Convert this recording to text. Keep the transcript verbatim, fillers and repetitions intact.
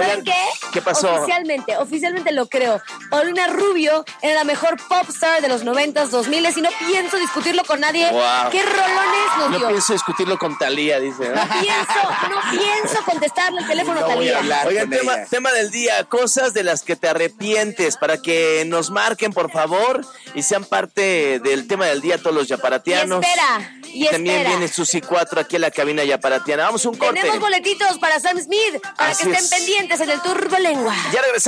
¿Saben qué? ¿Qué pasó? Oficialmente, oficialmente lo creo. Paulina Rubio era la mejor pop star de los noventas, dos miles y no pienso discutirlo con nadie. Wow. ¿Qué rolones nos No dio? pienso discutirlo con Talía, dice. No pienso, no pienso contestarle el teléfono, No voy a Talía. hablar. Oigan, con tema, ella. tema del día, cosas de las que te arrepientes, para que nos marquen, por favor, y sean parte del tema del día todos los Y yaparatianos. espera, y También espera. viene Susi cuatro aquí en la cabina yaparatiana. Vamos a un corte. Tenemos boletitos para Sam Smith, para Así que estén es. pendientes en el Turbo Lengua. Ya regresamos.